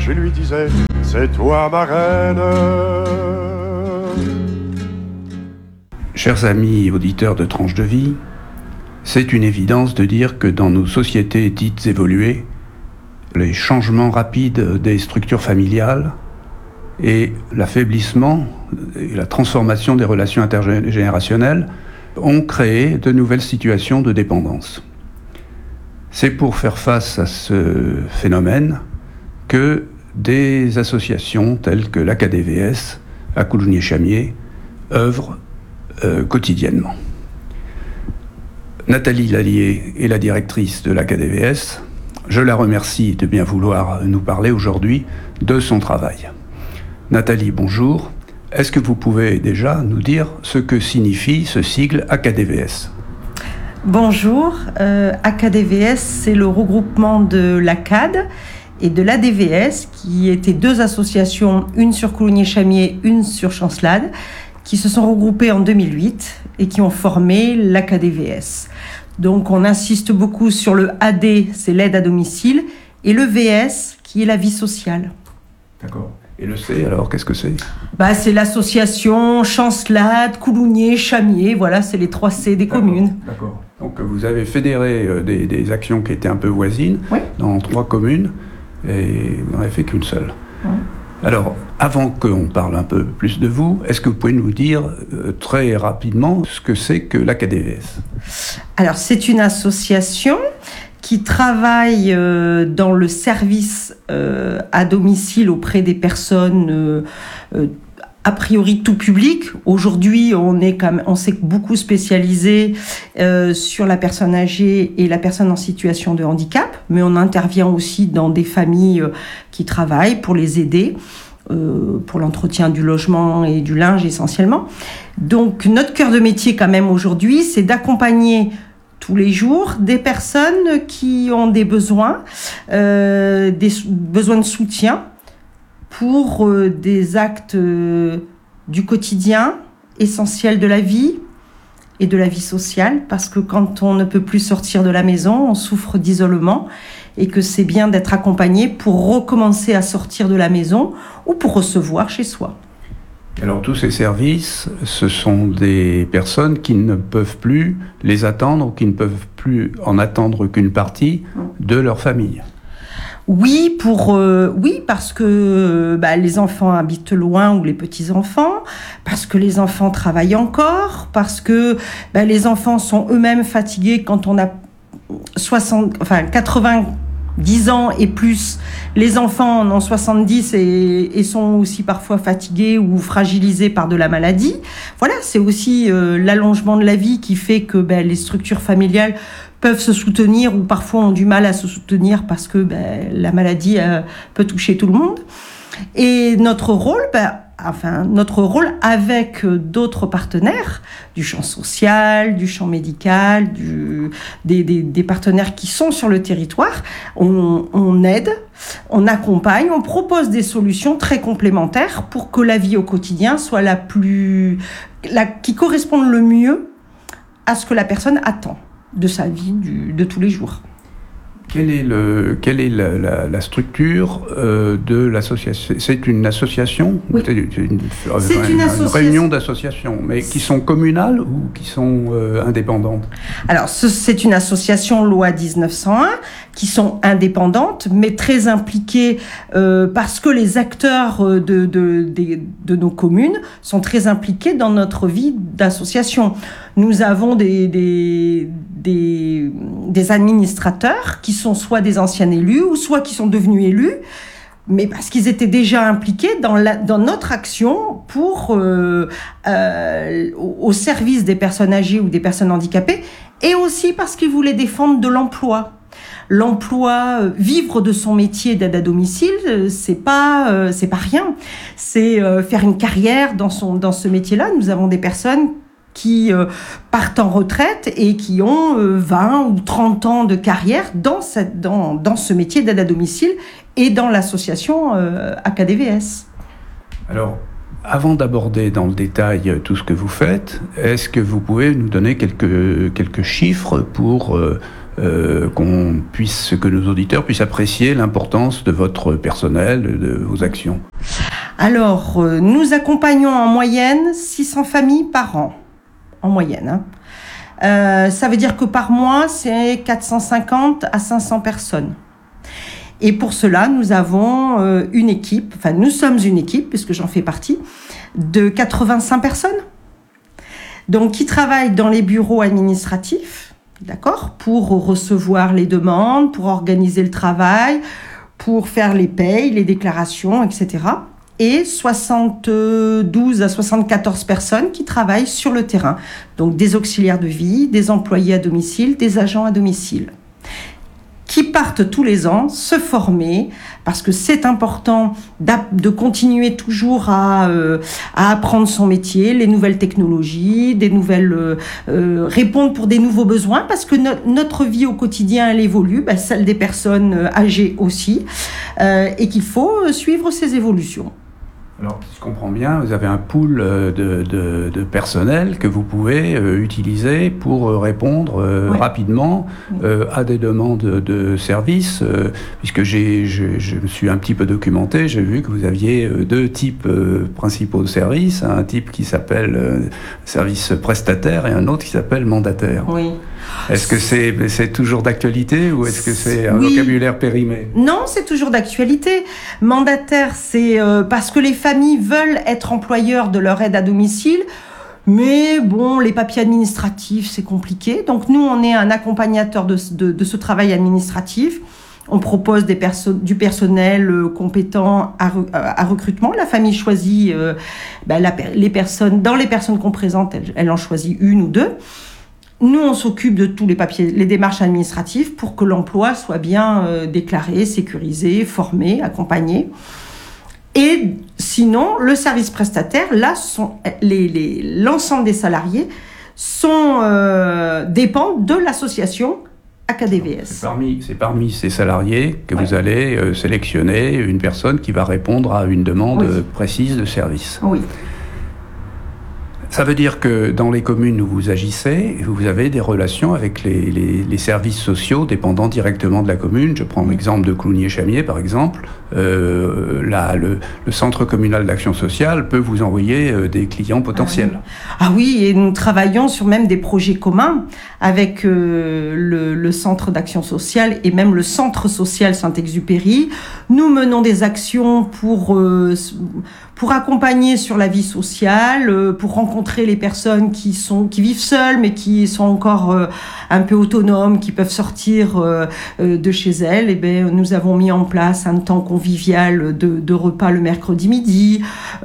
je lui disais, c'est toi ma reine. Chers amis auditeurs de Tranche de Vie, c'est une évidence de dire que dans nos sociétés dites évoluées, les changements rapides des structures familiales et l'affaiblissement et la transformation des relations intergénérationnelles ont créé de nouvelles situations de dépendance. C'est pour faire face à ce phénomène que des associations telles que l'AKDVS, à Coulugny-Chamiers, œuvrent quotidiennement. Nathalie Lallier est la directrice de l'AKDVS. Je la remercie de bien vouloir nous parler aujourd'hui de son travail. Nathalie, bonjour. Est-ce que vous pouvez déjà nous dire ce que signifie ce sigle AKDVS ? Bonjour. AKDVS, c'est le regroupement de l'ACAD et de l'ADVS, qui étaient deux associations, une sur Coulugny-Chamiers, une sur Chancelade, qui se sont regroupées en 2008 et qui ont formé l'AKDVS. Donc on insiste beaucoup sur le AD, c'est l'aide à domicile, et le VS, qui est la vie sociale. D'accord. Et le C, alors, qu'est-ce que c'est ? C'est l'association Chancelade, Coulugny-Chamiers, voilà, c'est les 3 C des communes. D'accord. Donc vous avez fédéré des actions qui étaient un peu voisines, oui, dans 3 communes, et vous n'en avez fait qu'une seule. Oui. Alors, avant qu'on parle un peu plus de vous, est-ce que vous pouvez nous dire très rapidement ce que c'est que l'AKDVS ? Alors, c'est une association qui travaille dans le service à domicile auprès des personnes a priori tout public. Aujourd'hui, on s'est beaucoup spécialisé sur la personne âgée et la personne en situation de handicap, mais on intervient aussi dans des familles qui travaillent pour les aider, pour l'entretien du logement et du linge essentiellement. Donc notre cœur de métier quand même aujourd'hui, c'est d'accompagner tous les jours des personnes qui ont des besoins de soutien pour des actes du quotidien essentiels de la vie et de la vie sociale, parce que quand on ne peut plus sortir de la maison, on souffre d'isolement et que c'est bien d'être accompagné pour recommencer à sortir de la maison ou pour recevoir chez soi. Alors tous ces services, ce sont des personnes qui ne peuvent plus les attendre ou qui ne peuvent plus en attendre qu'une partie de leur famille. Oui, parce que les enfants habitent loin, ou les petits-enfants, parce que les enfants travaillent encore, parce que les enfants sont eux-mêmes fatigués quand on a 90 ans et plus. Les enfants en ont 70 et sont aussi parfois fatigués ou fragilisés par de la maladie. Voilà, c'est aussi l'allongement de la vie qui fait que les structures familiales peuvent se soutenir ou parfois ont du mal à se soutenir parce que la maladie peut toucher tout le monde. Et notre rôle, avec d'autres partenaires du champ social, du champ médical, des partenaires qui sont sur le territoire, on aide, on accompagne, on propose des solutions très complémentaires pour que la vie au quotidien soit qui corresponde le mieux à ce que la personne attend de sa vie de tous les jours. Quelle est la structure de l'association ? C'est une association ? Oui. C'est une réunion d'associations, mais qui sont communales ou qui sont indépendantes ? Alors, c'est une association loi 1901 qui sont indépendantes, mais très impliquées parce que les acteurs de nos communes sont très impliqués dans notre vie d'association. Nous avons des administrateurs qui sont soit des anciens élus ou soit qui sont devenus élus, mais parce qu'ils étaient déjà impliqués dans notre action au service des personnes âgées ou des personnes handicapées, et aussi parce qu'ils voulaient défendre de l'emploi. L'emploi, vivre de son métier d'aide à domicile, c'est pas rien. C'est faire une carrière dans ce métier-là. Nous avons des personnes qui partent en retraite et qui ont 20 ou 30 ans de carrière dans ce métier d'aide à domicile et dans l'association AKDVS. Alors, avant d'aborder dans le détail tout ce que vous faites, est-ce que vous pouvez nous donner quelques chiffres pour que nos auditeurs puissent apprécier l'importance de votre personnel, de vos actions. Alors, nous accompagnons en moyenne 600 familles par an, en moyenne. Ça veut dire que par mois, c'est 450 à 500 personnes. Et pour cela, nous avons nous sommes une équipe, puisque j'en fais partie, de 85 personnes. Donc, qui travaillent dans les bureaux administratifs, d'accord, pour recevoir les demandes, pour organiser le travail, pour faire les payes, les déclarations, etc. Et 72 à 74 personnes qui travaillent sur le terrain. Donc, des auxiliaires de vie, des employés à domicile, des agents à domicile, qui partent tous les ans se former, parce que c'est important de continuer toujours à apprendre son métier, les nouvelles technologies, répondre pour des nouveaux besoins, parce que notre vie au quotidien, elle évolue, celle des personnes âgées aussi, et qu'il faut suivre ces évolutions. Alors, si je comprends bien, vous avez un pool de personnel que vous pouvez utiliser pour répondre rapidement à des demandes de services, puisque je me suis un petit peu documenté, j'ai vu que vous aviez deux types principaux de services, un type qui s'appelle service prestataire et un autre qui s'appelle mandataire. Oui. Est-ce que c'est toujours d'actualité ou est-ce que c'est un vocabulaire périmé ? Non, c'est toujours d'actualité. Mandataire, c'est parce que les familles veulent être employeurs de leur aide à domicile, mais bon, les papiers administratifs, c'est compliqué. Donc nous, on est un accompagnateur de ce travail administratif. On propose du personnel compétent à recrutement. La famille choisit les personnes. Dans les personnes qu'on présente, elle en choisit une ou deux. Nous, on s'occupe de tous les papiers, les démarches administratives pour que l'emploi soit bien déclaré, sécurisé, formé, accompagné. Et sinon, le service prestataire, là, l'ensemble des salariés dépendent de l'association AKDVS. C'est parmi ces salariés que vous allez sélectionner une personne qui va répondre à une demande précise de service. Oui. Ça veut dire que dans les communes où vous agissez, vous avez des relations avec les services sociaux dépendant directement de la commune. Je prends l'exemple de Clougnier-Chamiers, par exemple. Le centre communal d'action sociale peut vous envoyer des clients potentiels. Ah oui, et nous travaillons sur même des projets communs avec le centre d'action sociale et même le centre social Saint-Exupéry. Nous menons des actions pour accompagner sur la vie sociale, pour rencontrer les personnes qui vivent seules, mais qui sont encore un peu autonomes, qui peuvent sortir de chez elles. Et nous avons mis en place un temps convivial de repas le mercredi midi,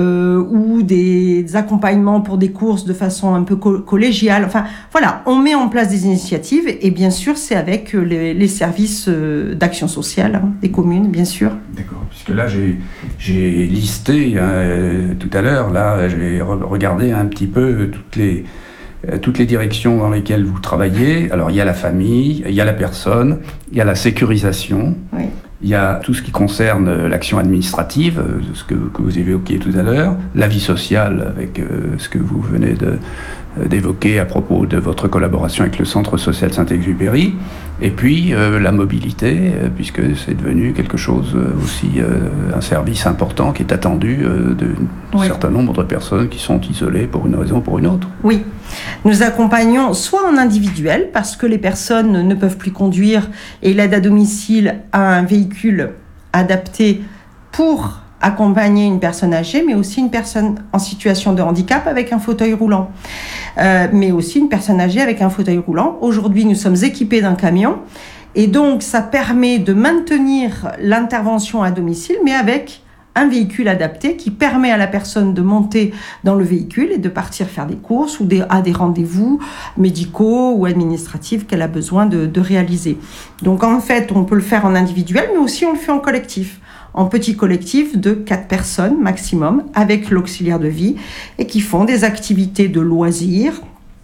ou des accompagnements pour des courses de façon un peu collégiale. Enfin, voilà, on met en place des initiatives, et bien sûr, c'est avec les services d'action sociale des communes, bien sûr. D'accord, puisque là, j'ai listé tout à l'heure, là, j'ai regardé un petit peu toutes les directions dans lesquelles vous travaillez. Alors, il y a la famille, il y a la personne, il y a la sécurisation, il y a tout ce qui concerne l'action administrative, ce que vous évoquiez tout à l'heure, la vie sociale avec ce que vous venez d'évoquer à propos de votre collaboration avec le Centre social Saint-Exupéry, et puis la mobilité, puisque c'est devenu quelque chose aussi, un service important qui est attendu d'un certain nombre de personnes qui sont isolées pour une raison ou pour une autre. Oui, nous accompagnons soit en individuel, parce que les personnes ne peuvent plus conduire, et l'aide à domicile a un véhicule adapté pour accompagner une personne âgée, mais aussi une personne en situation de handicap avec un fauteuil roulant. Mais aussi une personne âgée avec un fauteuil roulant. Aujourd'hui, nous sommes équipés d'un camion, et donc ça permet de maintenir l'intervention à domicile, mais avec un véhicule adapté qui permet à la personne de monter dans le véhicule et de partir faire des courses ou à des rendez-vous médicaux ou administratifs qu'elle a besoin de réaliser. Donc en fait, on peut le faire en individuel, mais aussi on le fait en collectif. En petit collectif de 4 personnes maximum, avec l'auxiliaire de vie, et qui font des activités de loisirs,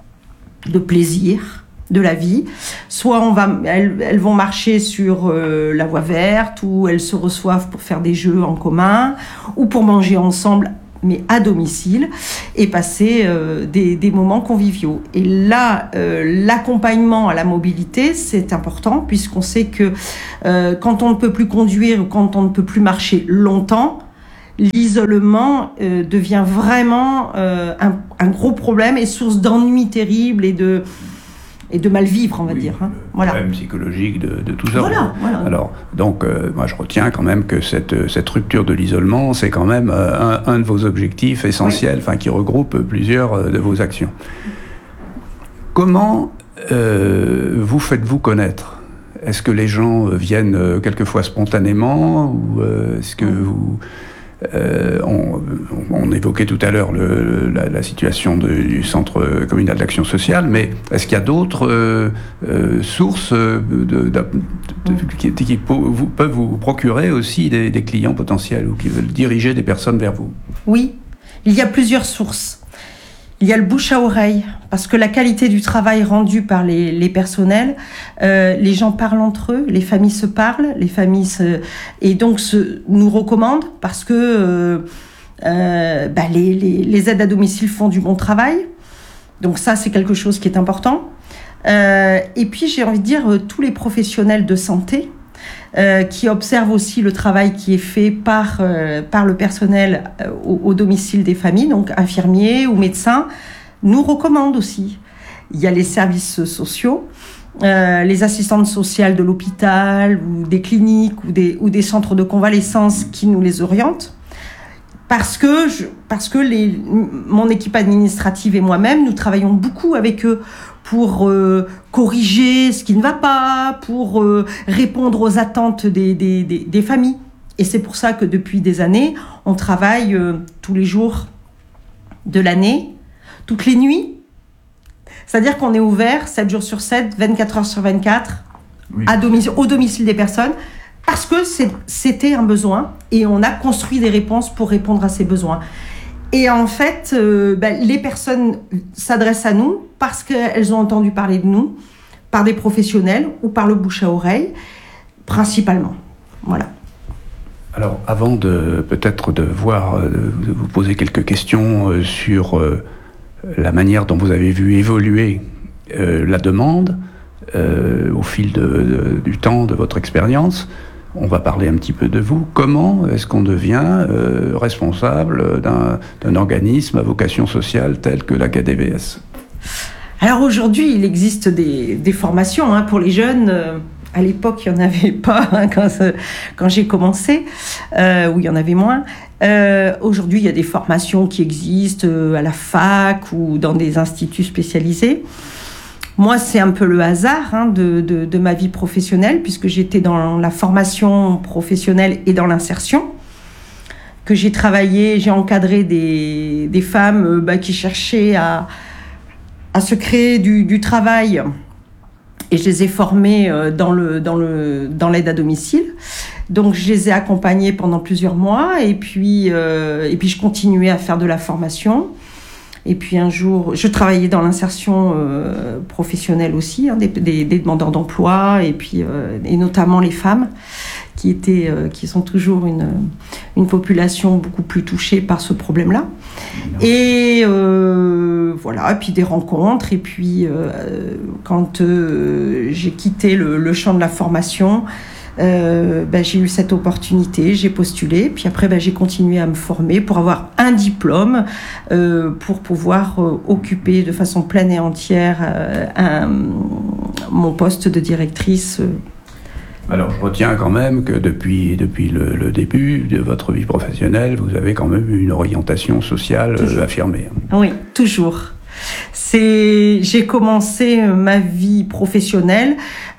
de plaisir, de la vie. Soit elles vont marcher sur la voie verte, ou elles se reçoivent pour faire des jeux en commun, ou pour manger ensemble mais à domicile, et passer des moments conviviaux. Et là, l'accompagnement à la mobilité, c'est important, puisqu'on sait que quand on ne peut plus conduire ou quand on ne peut plus marcher longtemps, l'isolement devient vraiment un gros problème et source d'ennui terrible et de mal vivre, on va dire. Hein. Voilà. Problème psychologique de tout ça. Voilà. Alors, donc, moi, je retiens quand même que cette rupture de l'isolement, c'est quand même un de vos objectifs essentiels, qui regroupe plusieurs de vos actions. Comment vous faites-vous connaître ? Est-ce que les gens viennent quelquefois spontanément ou est-ce que vous... on évoquait tout à l'heure la situation du Centre communal d'action sociale, mais est-ce qu'il y a d'autres sources qui peuvent vous procurer aussi des clients potentiels ou qui veulent diriger des personnes vers vous ? Oui, il y a plusieurs sources. Il y a le bouche à oreille, parce que la qualité du travail rendu par les personnels, les gens parlent entre eux, les familles se parlent, et donc nous recommandent parce que les aides à domicile font du bon travail. Donc ça, c'est quelque chose qui est important. Et puis, j'ai envie de dire, tous les professionnels de santé qui observent aussi le travail qui est fait par le personnel au domicile des familles, donc infirmiers ou médecins, nous recommandent aussi. Il y a les services sociaux, les assistantes sociales de l'hôpital ou des cliniques ou des centres de convalescence qui nous les orientent. Parce que mon équipe administrative et moi-même, nous travaillons beaucoup avec eux pour corriger ce qui ne va pas, pour répondre aux attentes des familles. Et c'est pour ça que depuis des années, on travaille tous les jours de l'année, toutes les nuits. C'est-à-dire qu'on est ouvert 7 jours sur 7, 24 heures sur 24, oui, au domicile des personnes, parce que c'était un besoin et on a construit des réponses pour répondre à ces besoins. Et en fait, les personnes s'adressent à nous parce qu'elles ont entendu parler de nous par des professionnels ou par le bouche à oreille, principalement. Voilà. Alors, avant peut-être de vous poser quelques questions sur la manière dont vous avez vu évoluer la demande au fil du temps de votre expérience, on va parler un petit peu de vous. Comment est-ce qu'on devient responsable d'un organisme à vocation sociale tel que la KDVS ? Alors aujourd'hui, il existe des formations pour les jeunes. À l'époque, il n'y en avait pas quand j'ai commencé, ou il y en avait moins. Aujourd'hui, il y a des formations qui existent à la fac ou dans des instituts spécialisés. Moi, c'est un peu le hasard de ma vie professionnelle, puisque j'étais dans la formation professionnelle et dans l'insertion, que j'ai encadré des femmes qui cherchaient à se créer du travail, et je les ai formées dans l'aide à domicile. Donc, je les ai accompagnées pendant plusieurs mois, et puis je continuais à faire de la formation. Et puis un jour, je travaillais dans l'insertion professionnelle aussi, des demandeurs d'emploi, et notamment les femmes, qui sont toujours une population beaucoup plus touchée par ce problème-là. Et voilà, et puis des rencontres. Et puis quand j'ai quitté le champ de la formation, j'ai eu cette opportunité, j'ai postulé, puis après j'ai continué à me former pour avoir un diplôme pour pouvoir occuper de façon pleine et entière mon poste de directrice. Alors je retiens quand même que depuis le début de votre vie professionnelle, vous avez quand même une orientation sociale affirmée. Oui, toujours. J'ai commencé ma vie professionnelle.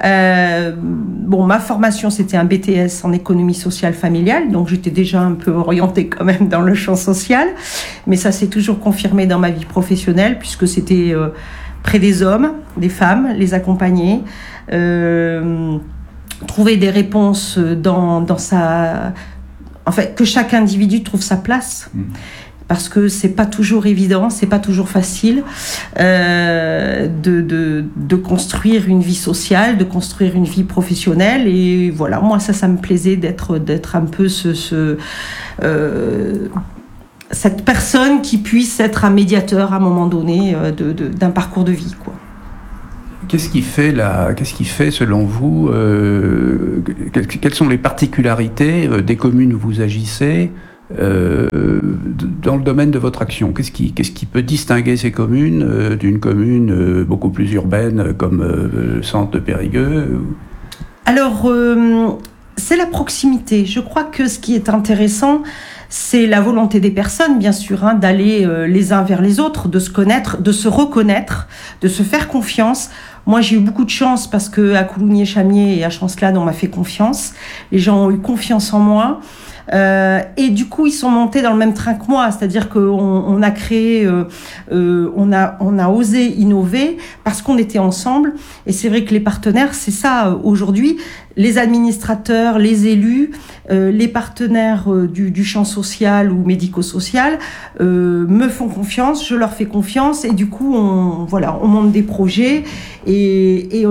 Ma formation, c'était un BTS en économie sociale familiale, donc j'étais déjà un peu orientée quand même dans le champ social. Mais ça s'est toujours confirmé dans ma vie professionnelle, puisque c'était près des hommes, des femmes, les accompagner, trouver des réponses dans sa... En fait, que chaque individu trouve sa place. Parce que c'est pas toujours évident, c'est pas toujours facile de construire une vie sociale, de construire une vie professionnelle. Et voilà, moi ça me plaisait d'être un peu cette cette personne qui puisse être un médiateur à un moment donné d'un parcours de vie, quoi. Qu'est-ce qui fait selon vous, quelles sont les particularités des communes où vous agissez dans le domaine de votre action? Qu'est-ce qui peut distinguer ces communes d'une commune beaucoup plus urbaine comme le centre de Périgueux? Alors, c'est la proximité. Je crois que ce qui est intéressant, c'est la volonté des personnes, bien sûr, hein, d'aller les uns vers les autres, de se connaître, de se reconnaître, de se faire confiance. Moi, j'ai eu beaucoup de chance parce que à Coulommiers-Chamiers et à Chancelade, on m'a fait confiance. Les gens ont eu confiance en moi. Et du coup, ils sont montés dans le même train que moi, c'est-à-dire qu'on a créé, on a osé innover parce qu'on était ensemble. Et c'est vrai que les partenaires, c'est ça aujourd'hui. Les administrateurs, les élus, les partenaires du champ social ou médico-social me font confiance, je leur fais confiance et du coup, on monte des projets et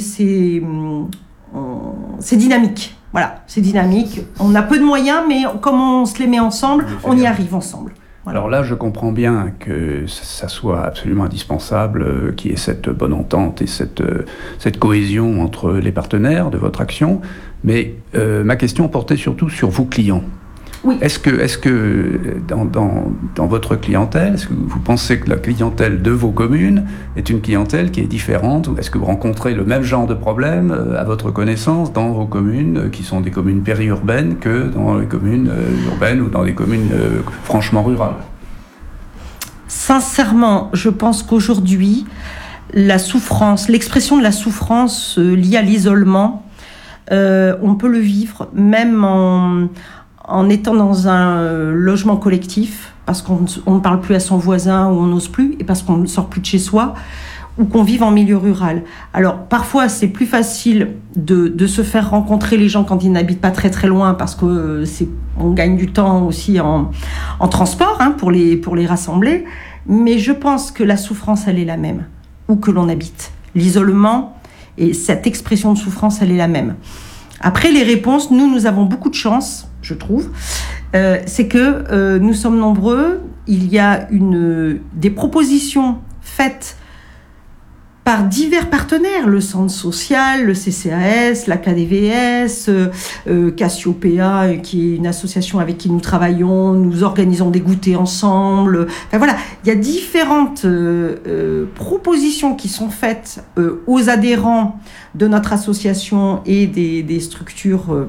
c'est dynamique. Voilà, c'est dynamique. On a peu de moyens, mais comme on se les met ensemble, on y arrive ensemble. Voilà. Alors là, je comprends bien que ça soit absolument indispensable qu'il y ait cette bonne entente et cette cohésion entre les partenaires de votre action. Mais ma question portait surtout sur vos clients. Oui. Est-ce que dans votre clientèle, est-ce que vous pensez que la clientèle de vos communes est une clientèle qui est différente? Ou est-ce que vous rencontrez le même genre de problème à votre connaissance dans vos communes qui sont des communes périurbaines que dans les communes urbaines ou dans les communes franchement rurales? Sincèrement, je pense qu'aujourd'hui, la souffrance, l'expression de la souffrance liée à l'isolement, on peut le vivre même en étant dans un logement collectif, parce qu'on ne parle plus à son voisin ou on n'ose plus, et parce qu'on ne sort plus de chez soi, ou qu'on vive en milieu rural. Alors, parfois, c'est plus facile de se faire rencontrer les gens quand ils n'habitent pas très très loin, parce que on gagne du temps aussi en transport, hein, pour les rassembler. Mais je pense que la souffrance, elle est la même, où que l'on habite. L'isolement et cette expression de souffrance, elle est la même. Après, les réponses, nous avons beaucoup de chance, je trouve, c'est que nous sommes nombreux. Il y a des propositions faites par divers partenaires, le centre social, le CCAS, la KDVS, Cassiopeia, qui est une association avec qui nous travaillons, nous organisons des goûters ensemble. Enfin voilà, il y a différentes propositions qui sont faites aux adhérents de notre association et des structures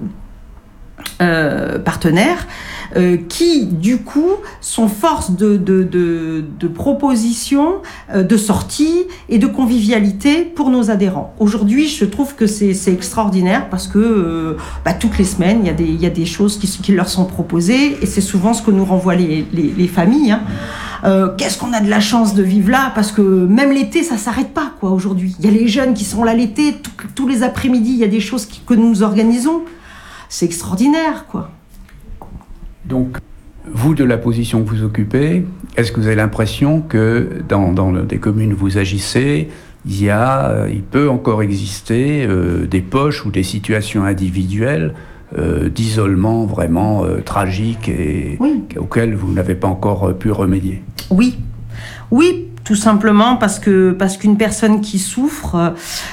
partenaires qui du coup sont force de propositions, de sorties et de convivialité pour nos adhérents. Aujourd'hui, je trouve que c'est extraordinaire parce que toutes les semaines, il y a des choses qui leur sont proposées et c'est souvent ce que nous renvoient les familles. Hein. Qu'est-ce qu'on a de la chance de vivre là, parce que même l'été ça s'arrête pas quoi aujourd'hui. Il y a les jeunes qui sont là l'été, tous les après-midi il y a des choses que nous organisons. C'est extraordinaire, quoi. Donc, vous, de la position que vous occupez, est-ce que vous avez l'impression que dans des communes où vous agissez, il peut encore exister des poches ou des situations individuelles d'isolement vraiment tragiques et auxquelles vous n'avez pas encore pu remédier? Oui, tout simplement parce qu'une personne qui souffre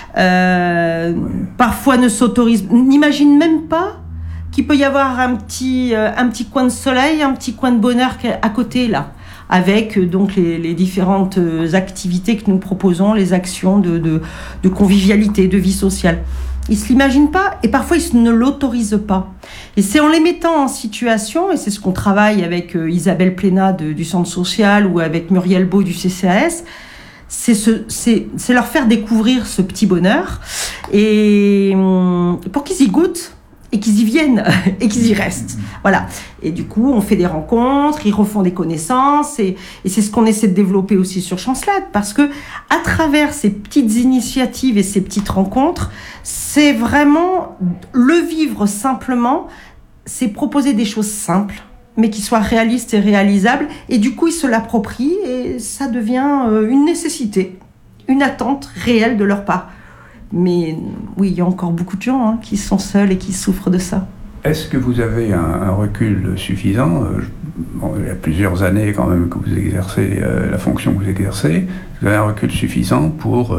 parfois ne s'autorise, n'imagine même pas qu'il peut y avoir un petit coin de soleil, un petit coin de bonheur à côté là, avec donc les différentes activités que nous proposons, les actions de convivialité, de vie sociale. Ils se l'imaginent pas et parfois ils ne l'autorisent pas. Et c'est en les mettant en situation, et c'est ce qu'on travaille avec Isabelle Plénat du Centre Social ou avec Muriel Beau du CCAS, c'est leur faire découvrir ce petit bonheur et pour qu'ils y goûtent et qu'ils y viennent et qu'ils y restent. Voilà. Et du coup, on fait des rencontres, ils refont des connaissances et c'est ce qu'on essaie de développer aussi sur Chancelade parce que à travers ces petites initiatives et ces petites rencontres, c'est vraiment le vivre simplement, c'est proposer des choses simples mais qui soient réalistes et réalisables et du coup, ils se l'approprient et ça devient une nécessité, une attente réelle de leur part. Mais oui, il y a encore beaucoup de gens qui sont seuls et qui souffrent de ça. Est-ce que vous avez un recul suffisant il y a plusieurs années quand même que vous exercez la fonction que vous exercez. Vous avez un recul suffisant pour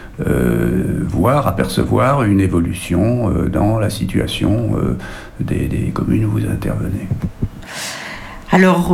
apercevoir une évolution dans la situation des communes où vous intervenez. Alors,